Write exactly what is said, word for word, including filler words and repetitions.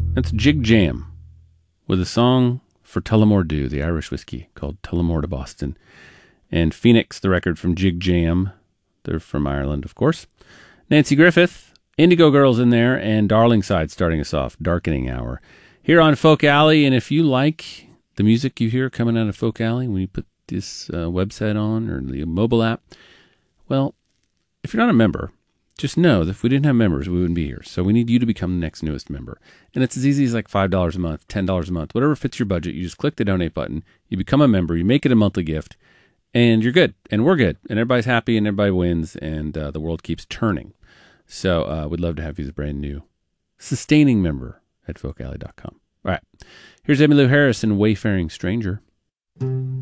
That's Jig Jam with a song for Tullamore Dew, the Irish whiskey called Tullamore de Boston. And Phoenix, the record from Jig Jam. They're from Ireland, of course. Nancy Griffith, Indigo Girls in there, and Darlingside starting us off, Darkening Hour. Here on Folk Alley, and if you like the music you hear coming out of Folk Alley when you put this uh, website on or the mobile app, well, if you're not a member, just know that if we didn't have members, we wouldn't be here. So we need you to become the next newest member. And it's as easy as like five dollars a month, ten dollars a month, whatever fits your budget. You just click the donate button, you become a member, you make it a monthly gift, and you're good. And we're good. And everybody's happy and everybody wins, and uh, the world keeps turning. So uh, we'd love to have you as a brand new sustaining member at folk alley dot com. All right. Here's Emmylou Harris and Wayfaring Stranger.